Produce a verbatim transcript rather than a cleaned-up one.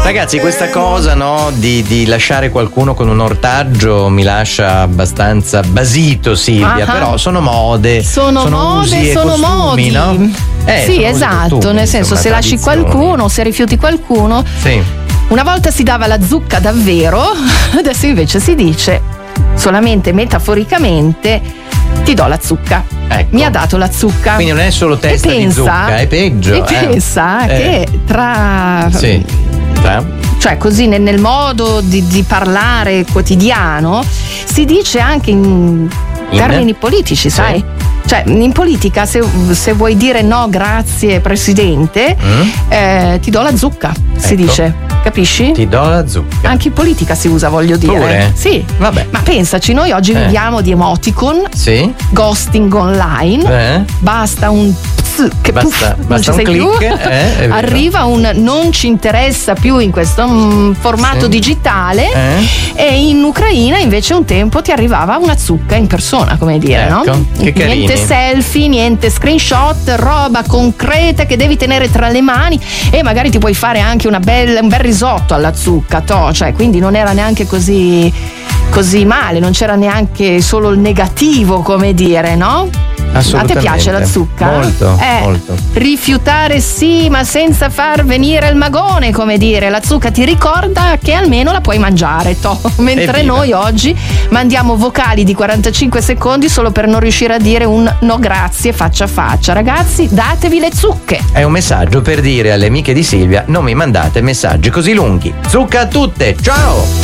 Ragazzi, questa cosa, no, di, di lasciare qualcuno con un ortaggio mi lascia abbastanza basito, Silvia. Ah, però sono mode, sono, sono mode, usi e sono costumi, modi. no? Eh, sì, sono esatto, costumi, nel senso, insomma, se lasci tradizioni. qualcuno, se rifiuti qualcuno. Sì. Una volta si dava la zucca davvero, adesso invece si dice solamente metaforicamente: ti do la zucca. Ecco. Mi ha dato la zucca. Quindi non è solo testa e di pensa, zucca, è peggio. E eh. pensa Eh. che tra. Sì. Tra. Cioè, così nel, nel modo di, di parlare quotidiano si dice anche in, In? termini politici, sai? Cioè, in politica, se, se vuoi dire no, grazie presidente, Mm. eh, ti do la zucca, si Ecco. dice, capisci? Ti do la zucca. Anche in politica si usa, voglio dire. Pure? Sì. Vabbè. Ma pensaci, noi oggi Eh. viviamo di emoticon, Sì. ghosting online, Eh. basta un pss, che Basta- puff, non basta ci un sei più. click, eh, è vero. Arriva un non ci interessa più in questo mm, formato Sì. digitale, Eh. e in Ucraina invece un tempo ti arrivava una zucca in persona, come dire, Ecco, no? che carini. Niente selfie, niente screenshot, roba concreta che devi tenere tra le mani, e magari ti puoi fare anche una bella, un bel risotto alla zucca, to, cioè, quindi non era neanche così così male, non c'era neanche solo il negativo, come dire, no? A Assolutamente. te piace la zucca? Molto, eh, molto. Rifiutare sì, ma senza far venire il magone, come dire. La zucca ti ricorda che almeno la puoi mangiare, to. Mentre Evviva. noi oggi mandiamo vocali di quarantacinque secondi solo per non riuscire a dire un no grazie faccia a faccia. Ragazzi, datevi le zucche. È un messaggio per dire alle amiche di Silvia: non mi mandate messaggi così lunghi. Zucca a tutte, ciao!